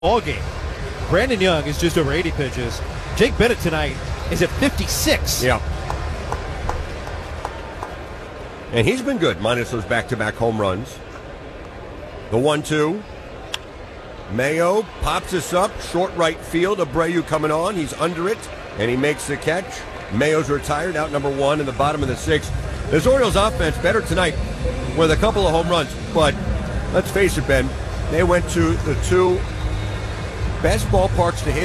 All game. Brandon Young is just over 80 pitches. Jake Bennett tonight is at 56. Yeah. And he's been good, minus those back-to-back home runs. The 1-2. Mayo pops this up, short right field. Abreu coming on. He's under it, and he makes the catch. Mayo's retired, out number 1 in the bottom of the 6th. This Orioles offense better tonight with a couple of home runs. But let's face it, Ben, they went to the 2 best ballparks to hit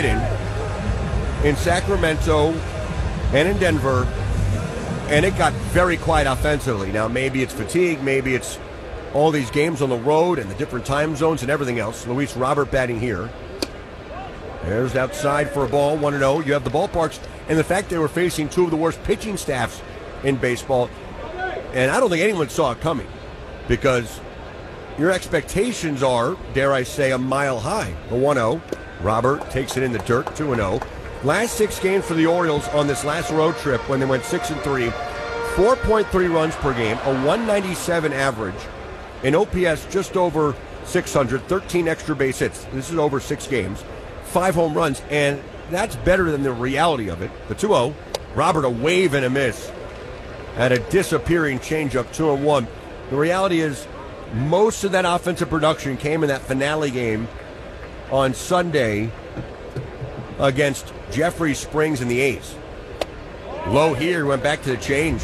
in Sacramento and in Denver, and it got very quiet offensively. Now, maybe it's fatigue, maybe it's all these games on the road and the different time zones and everything else. Luis Robert batting here. There's outside for a ball, 1-0. You have the ballparks, and the fact they were facing 2 of the worst pitching staffs in baseball, and I don't think anyone saw it coming, because your expectations are, dare I say, a mile high. The 1-0. Robert takes it in the dirt, 2-0. Last 6 games for the Orioles on this last road trip when they went 6-3, 4.3 runs per game, a 197 average, an OPS just over 600, 13 extra base hits. This is over 6 games, 5 home runs, and that's better than the reality of it. The 2-0, Robert a wave and a miss at a disappearing changeup, 2-1. The reality is most of that offensive production came in that finale game on Sunday against Jeffrey Springs and the A's. Low here, went back to the change.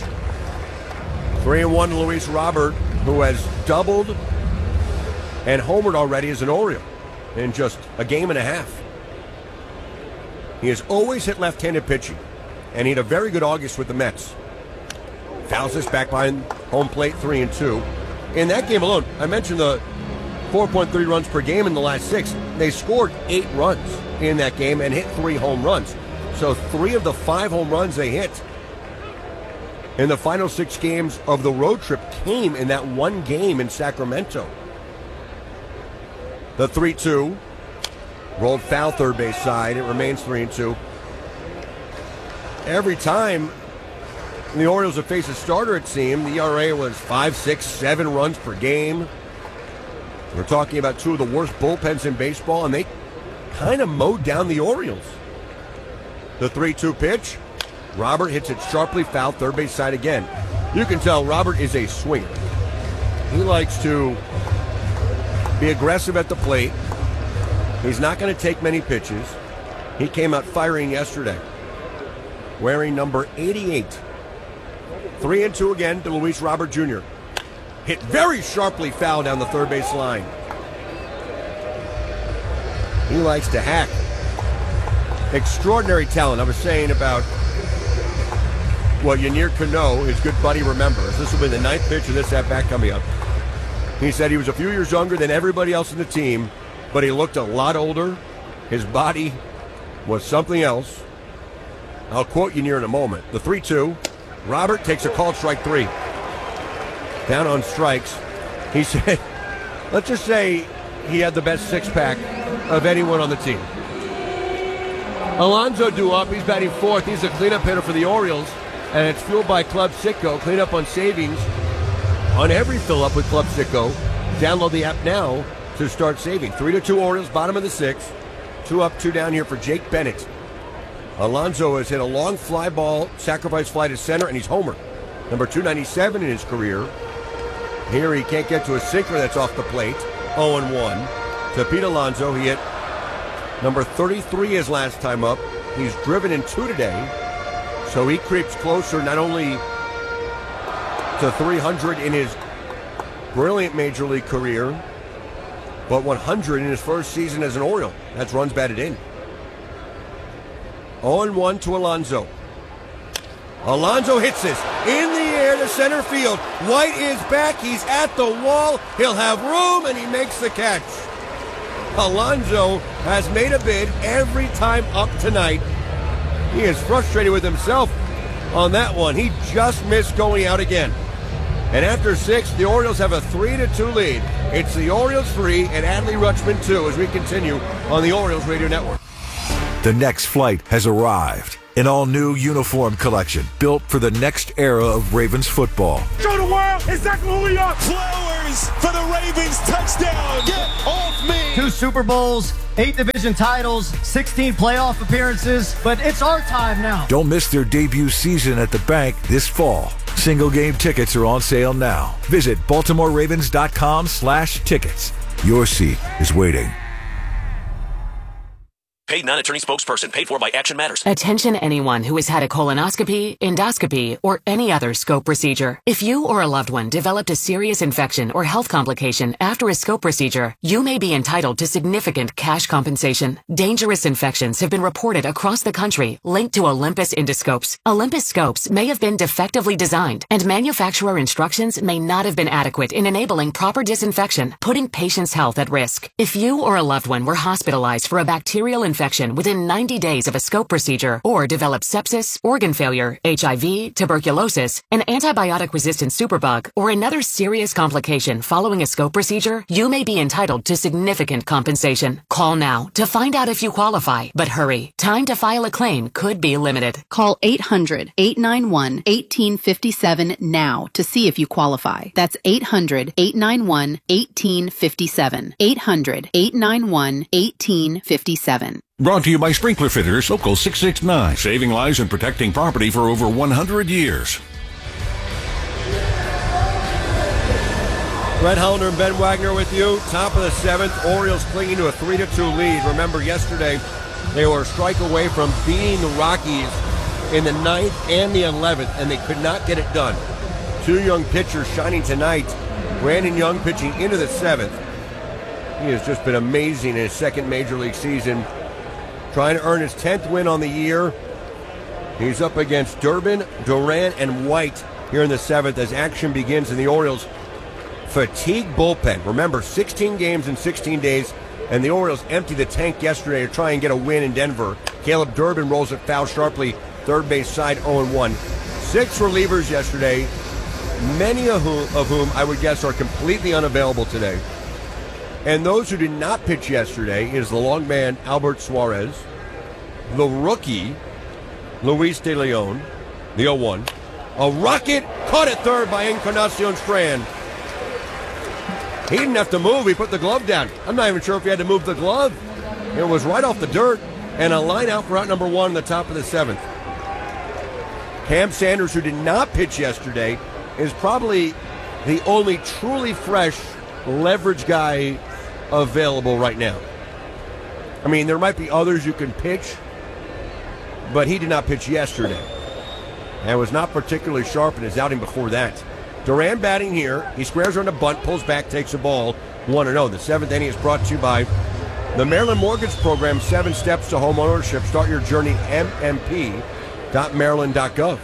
3-1 to Luis Robert, who has doubled and homered already as an Oriole in just a game and a half. He has always hit left-handed pitching, and he had a very good August with the Mets. Fouls this back behind home plate, 3-2. In that game alone, I mentioned the 4.3 runs per game in the last 6. They scored 8 runs in that game and hit 3 home runs. So 3 of the 5 home runs they hit in the final 6 games of the road trip came in that one game in Sacramento. The 3-2. Rolled foul third base side. It remains 3-2. Every time the Orioles have faced a starter, it seemed, the ERA was 5, 6, 7 runs per game. We're talking about 2 of the worst bullpens in baseball, and they kind of mowed down the Orioles. The 3-2 pitch. Robert hits it sharply foul, third base side again. You can tell Robert is a swinger. He likes to be aggressive at the plate. He's not going to take many pitches. He came out firing yesterday, wearing number 88. 3-2 again to Luis Robert Jr. Hit very sharply foul down the third base line. He likes to hack. Extraordinary talent. I was saying about what Yennier Cano, his good buddy, remembers. This will be the 9th pitch of this at-bat coming up. He said he was a few years younger than everybody else in the team, but he looked a lot older. His body was something else. I'll quote Yennier in a moment. The 3-2. Robert takes a called strike 3. Down on strikes. He said, let's just say he had the best 6-pack of anyone on the team. Alonso Duop, he's batting 4th. He's a cleanup hitter for the Orioles, and it's fueled by Club Citgo. Cleanup on savings on every fill-up with Club Citgo. Download the app now to start saving. 3-2 Orioles, bottom of the 6th. 2 up, 2 down here for Jake Bennett. Alonso has hit a long fly ball, sacrifice fly to center, and he's homered. Number 297 in his career. Here he can't get to a sinker that's off the plate. 0-1 to Pete Alonso. He hit number 33 his last time up. He's driven in 2 today. So he creeps closer not only to 300 in his brilliant major league career, but 100 in his first season as an Oriole. That's runs batted in. 0-1 to Alonso. Alonso hits this in the air to center field. White is back. He's at the wall. He'll have room, and he makes the catch. Alonso has made a bid every time up tonight. He is frustrated with himself on that one. He just missed going out again. And after 6, the Orioles have a 3-2 lead. It's the Orioles 3 and Adley Rutschman 2 as we continue on the Orioles Radio Network. The next flight has arrived. An all-new uniform collection built for the next era of Ravens football. Show the world exactly who we are. Flowers for the Ravens, touchdown. Get off me. 2 Super Bowls, 8 division titles, 16 playoff appearances, but it's our time now. Don't miss their debut season at the bank this fall. Single game tickets are on sale now. Visit BaltimoreRavens.com/tickets. Your seat is waiting. Paid non-attorney spokesperson paid for by Action Matters. Attention anyone who has had a colonoscopy, endoscopy, or any other scope procedure. If you or a loved one developed a serious infection or health complication after a scope procedure, you may be entitled to significant cash compensation. Dangerous infections have been reported across the country linked to Olympus endoscopes. Olympus scopes may have been defectively designed, and manufacturer instructions may not have been adequate in enabling proper disinfection, putting patients' health at risk. If you or a loved one were hospitalized for a bacterial infection within 90 days of a scope procedure, or developed sepsis, organ failure, HIV, tuberculosis, an antibiotic-resistant superbug, or another serious complication following a scope procedure, you may be entitled to significant compensation. Call now to find out if you qualify, but hurry. Time to file a claim could be limited. Call 800-891-1857 now to see if you qualify. That's 800-891-1857. 800-891-1857. Brought to you by Sprinkler Fitters, Local 669. Saving lives and protecting property for over 100 years. Brett Hollander and Ben Wagner with you. Top of the 7th. Orioles clinging to a 3-2 lead. Remember, yesterday they were a strike away from beating the Rockies in the 9th and the 11th, and they could not get it done. 2 young pitchers shining tonight. Brandon Young pitching into the 7th. He has just been amazing in his second Major League season. Trying to earn his 10th win on the year. He's up against Durbin, Duran, and White here in the 7th as action begins in the Orioles' fatigue bullpen. Remember, 16 games in 16 days, and the Orioles emptied the tank yesterday to try and get a win in Denver. Caleb Durbin rolls it foul sharply, third base side 0-1. 6 relievers yesterday, many of whom I would guess are completely unavailable today. And those who did not pitch yesterday is the long man, Albert Suarez, the rookie, Luis De Leon, the 0-1. A rocket caught at third by Encarnacion Strand. He didn't have to move. He put the glove down. I'm not even sure if he had to move the glove. It was right off the dirt. And a line out for out number 1 in the top of the 7th. Cam Sanders, who did not pitch yesterday, is probably the only truly fresh leverage guy available right now. I mean, there might be others you can pitch, but he did not pitch yesterday and was not particularly sharp in his outing before that. Duran batting here. He squares on a bunt, pulls back, takes a ball, 1-0. The 7th inning is brought to you by the Maryland Mortgage Program, 7 steps to home ownership. Start your journey, mmp.maryland.gov.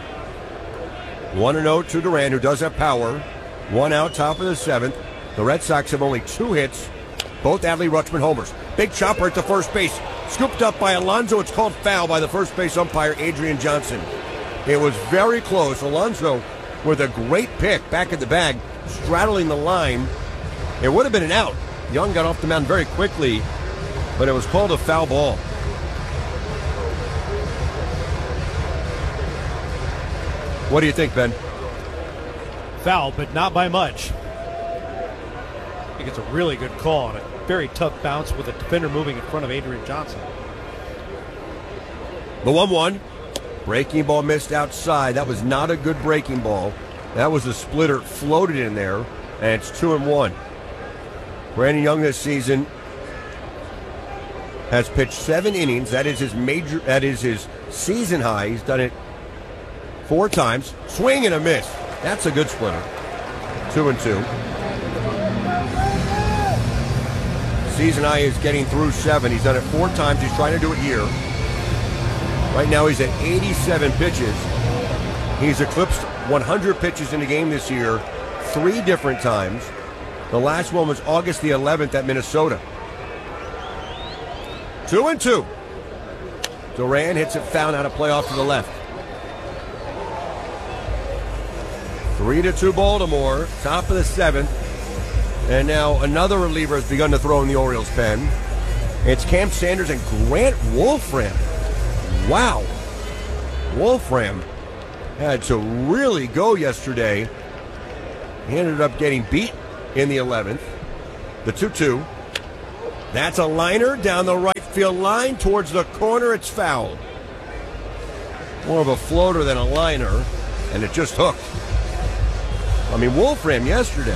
1-0 to Duran, who does have power. 1 out, top of the 7th. The Red Sox have only 2 hits, both Adley Rutschman homers. Big chopper at the first base, scooped up by Alonso. It's called foul by the first base umpire, Adrian Johnson. It was very close. Alonso with a great pick back at the bag, straddling the line. It would have been an out. Young got off the mound very quickly, but it was called a foul ball. What do you think, Ben? Foul, but not by much. I think it's a really good call and a very tough bounce with a defender moving in front of Adrian Johnson. The 1-1. Breaking ball missed outside. That was not a good breaking ball. That was a splitter floated in there, and it's 2-1. Brandon Young this season has pitched 7 innings. That is his season high. He's done it 4 times. Swing and a miss. That's a good splitter. 2-2. Season high is getting through 7. He's done it 4 times. He's trying to do it here. Right now he's at 87 pitches. He's eclipsed 100 pitches in a game this year 3 different times. The last one was August the 11th at Minnesota. 2-2. Duran hits it foul out of play off to the left. 3-2 Baltimore, top of the 7th. And now another reliever has begun to throw in the Orioles' pen. It's Cam Sanders and Grant Wolfram. Wow. Wolfram had to really go yesterday. He ended up getting beat in the 11th. The 2-2. That's a liner down the right field line towards the corner. It's foul. More of a floater than a liner, and it just hooked. I mean, Wolfram yesterday.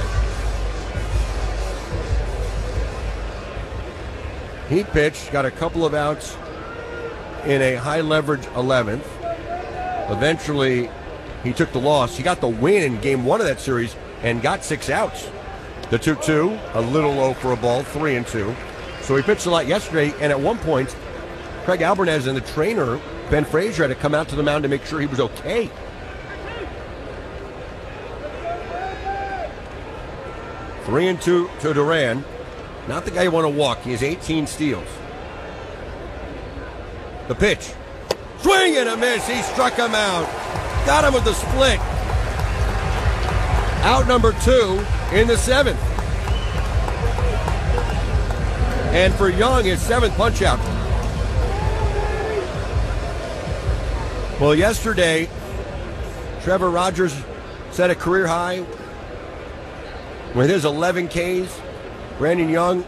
He pitched, got a couple of outs in a high leverage 11th. Eventually, he took the loss. He got the win in game 1 of that series and got 6 outs. The 2-2, a little low for a ball, 3-2. So he pitched a lot yesterday, and at one point, Craig Albernez and the trainer, Ben Frazier, had to come out to the mound to make sure he was okay. 3-2 to Duran. Not the guy you want to walk. He has 18 steals. The pitch. Swing and a miss. He struck him out. Got him with the split. Out number 2 in the 7th. And for Young, his 7th punch out. Well, yesterday, Trevor Rogers set a career high with his 11 Ks. Brandon Young,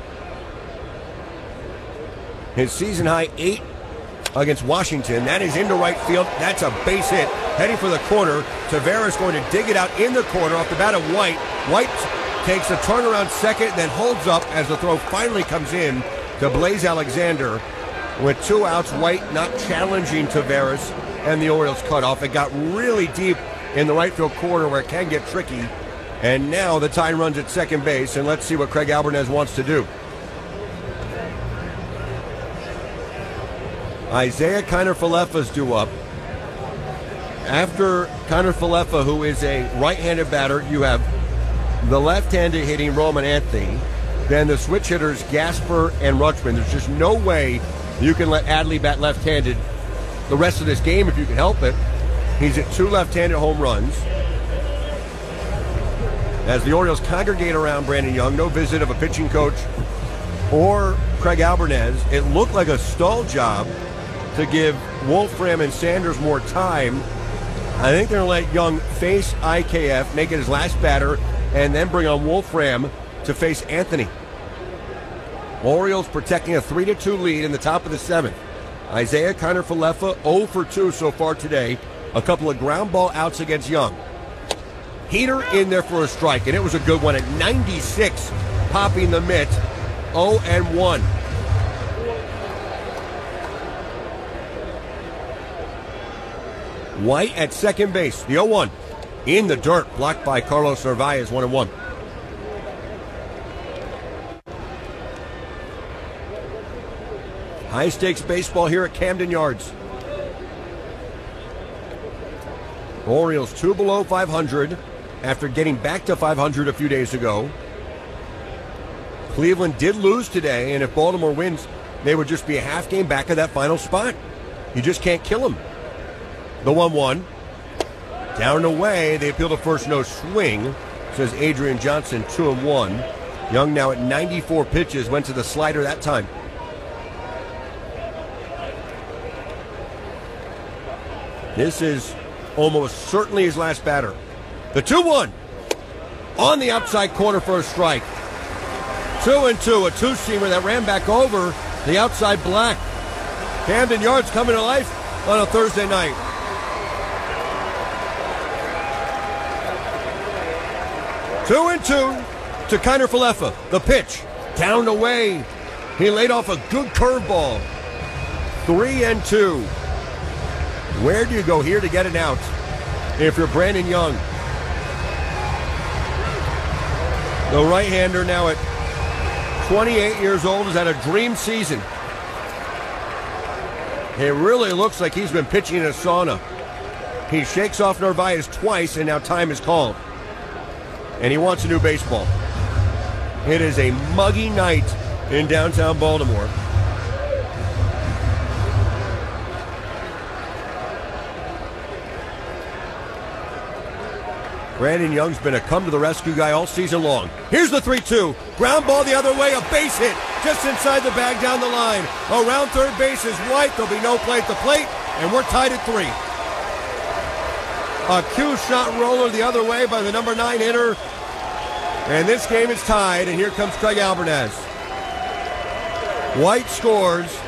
his season high 8 against Washington. That is into right field. That's a base hit. Heading for the corner. Tavares going to dig it out in the corner off the bat of White. White takes a turnaround second, then holds up as the throw finally comes in to Blaze Alexander. With 2 outs, White not challenging Tavares, and the Orioles cut off. It got really deep in the right field corner where it can get tricky. And now the tie runs at second base, and let's see what Craig Albernez wants to do. Isaiah Kiner-Falefa's due up. After Kiner-Falefa, who is a right-handed batter, you have the left-handed hitting Roman Anthony, then the switch hitters Gasper and Rutschman. There's just no way you can let Adley bat left-handed the rest of this game if you can help it. He's at 2 left-handed home runs. As the Orioles congregate around Brandon Young, no visit of a pitching coach or Craig Albernez. It looked like a stall job to give Wolfram and Sanders more time. I think they're going to let Young face IKF, make it his last batter, and then bring on Wolfram to face Anthony. Orioles protecting a 3-2 lead in the top of the 7th. Isaiah Kiner-Falefa 0 for 2 so far today. A couple of ground ball outs against Young. Heater in there for a strike, and it was a good one at 96, popping the mitt. 0-1. White at second base. The 0-1 in the dirt, blocked by Carlos Narvaez. 1-1. High stakes baseball here at Camden Yards. Orioles 2 below 500 after getting back to 500 a few days ago. Cleveland did lose today, and if Baltimore wins, they would just be a half game back of that final spot. You just can't kill them. The 1-1. Down and away. They appeal to first, no swing, says Adrian Johnson. 2-1. Young now at 94 pitches. Went to the slider that time. This is almost certainly his last batter. The 2-1 on the outside corner for a strike. 2-2, a two-seamer that ran back over the outside black. Camden Yards coming to life on a Thursday night. Two and two to Kiner-Falefa. The pitch down the way. He laid off a good curveball. 3-2. Where do you go here to get an out if you're Brandon Young? The right-hander now at 28 years old has had a dream season. It really looks like he's been pitching in a sauna. He shakes off Narvaez twice, and now time is called. And he wants a new baseball. It is a muggy night in downtown Baltimore. Brandon Young's been a come-to-the-rescue guy all season long. Here's the 3-2. Ground ball the other way, a base hit just inside the bag down the line. Around third base is White. There'll be no play at the plate, and we're tied at 3. A cue shot roller the other way by the number 9 hitter. And this game is tied, and here comes Craig Albertaz. White scores.